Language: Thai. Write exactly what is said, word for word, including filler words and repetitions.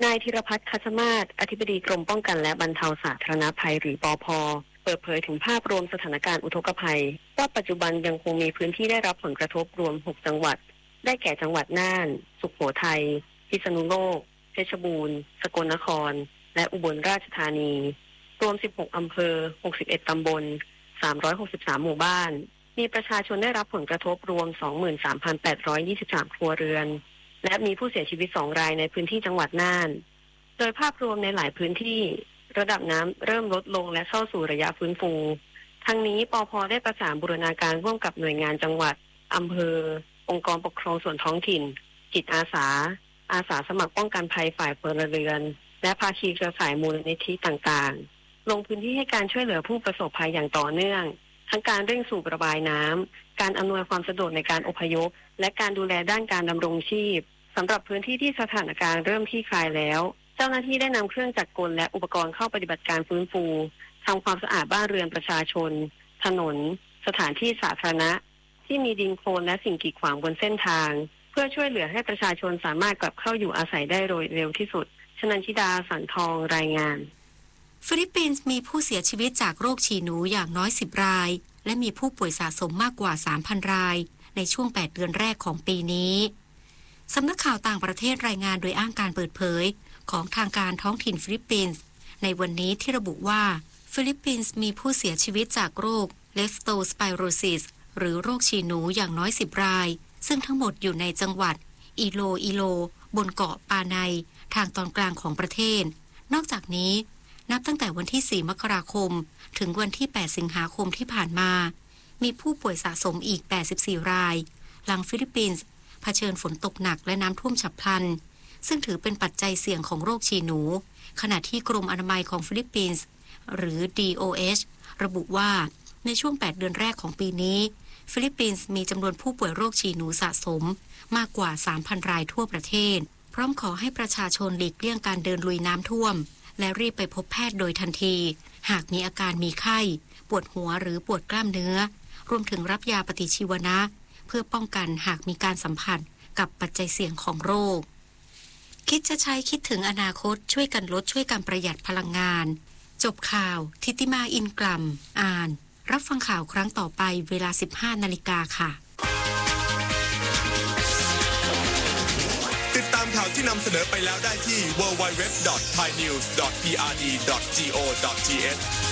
นายธีรพัฒน์ คัชมาศอธิบดีกรมป้องกันและบรรเทาสาธารณภัยหรือปภ.เปิดเผยถึงภาพรวมสถานการณ์อุทกภัยว่าปัจจุบันยังคงมีพื้นที่ได้รับผลกระทบรวมหกจังหวัดได้แก่จังหวัดน่านสุโขทัยพิษณุโลกเพชรบูรณ์สกลนครและอุบลราชธานีรวมสิบหกอำเภอหกสิบเอ็ดตำบลสามร้อยหกสิบสามหมู่บ้านมีประชาชนได้รับผลกระทบรวม สองหมื่นสามพันแปดร้อยยี่สิบสาม ครัวเรือนและมีผู้เสียชีวิตสองรายในพื้นที่จังหวัดน่านโดยภาพรวมในหลายพื้นที่ระดับน้ำเริ่มลดลงและเข้าสู่ระยะฟื้นฟูทั้งนี้ปภ.ได้ประสานบูรณาการร่วมกับหน่วยงานจังหวัดอำเภอองค์กรปกครองส่วนท้องถิ่นจิตอาสาอาสาสมัครป้องกันภัยฝ่ายพลเรือนและภาคีเครือข่ายมูลนิธิต่างๆลงพื้นที่ให้การช่วยเหลือผู้ประสบภัยอย่างต่อเนื่องทั้งการเร่งสูบระบายน้ำการอำนวยความสะดวกในการอพยพและการดูแลด้านการดำรงชีพสำหรับพื้นที่ที่สถานการณ์เริ่มคลี่คลายแล้วเจ้าหน้าที่ได้นำเครื่องจักรกลและอุปกรณ์เข้าปฏิบัติการฟื้นฟูทำความสะอาดบ้านเรือนประชาชนถนนสถานที่สาธารณะที่มีดินโคลนและสิ่งกีดขวางบนเส้นทางเพื่อช่วยเหลือให้ประชาชนสามารถกลับเข้าอยู่อาศัยได้โดยเร็วที่สุดชนันชิดาสันทองรายงานฟิลิปปินส์มีผู้เสียชีวิตจากโรคฉี่หนูอย่างน้อยสิบรายและมีผู้ป่วยสะสมมากกว่า สามพัน รายในช่วงแปดเดือนแรกของปีนี้สำนักข่าวต่างประเทศรายงานโดยอ้างการเปิดเผยของทางการท้องถิ่นฟิลิปปินส์ในวันนี้ที่ระบุว่าฟิลิปปินส์มีผู้เสียชีวิตจากโรค Leptospirosis หรือโรคฉี่หนูอย่างน้อยสิบรายซึ่งทั้งหมดอยู่ในจังหวัดอิโลอิโลบนเกาะปาไนทางตอนกลางของประเทศนอกจากนี้นับตั้งแต่วันที่สี่มกราคมถึงวันที่แปดสิงหาคมที่ผ่านมามีผู้ป่วยสะสมอีกแปดสิบสี่รายหลังฟิลิปปินส์เผชิญฝนตกหนักและน้ำท่วมฉับพลันซึ่งถือเป็นปัจจัยเสี่ยงของโรคฉี่หนูขณะที่กรมอนามัยของฟิลิปปินส์หรือ ดี โอ เอช ระบุว่าในช่วงแปดเดือนแรกของปีนี้ฟิลิปปินส์มีจำนวนผู้ป่วยโรคฉี่หนูสะสมมากกว่า สามพัน รายทั่วประเทศพร้อมขอให้ประชาชนหลีกเลี่ยงการเดินลุยน้ำท่วมและรีบไปพบแพทย์โดยทันทีหากมีอาการมีไข้ปวดหัวหรือปวดกล้ามเนื้อรวมถึงรับยาปฏิชีวนะเพื่อป้องกันหากมีการสัมผัสกับปัจจัยเสี่ยงของโรคคิดจะใช้คิดถึงอนาคตช่วยกันลดช่วยกันประหยัดพลังงานจบข่าวทิติมาอินกลัมอ่านรับฟังข่าวครั้งต่อไปเวลา สิบห้านาฬิกาค่ะติดตามข่าวที่นำเสนอไปแล้วได้ที่ ดับเบิลยู ดับเบิลยู ดับเบิลยู ดอท ไทยนิวส์ ดอท พี อาร์ ดี ดอท โก ดอท ที เอช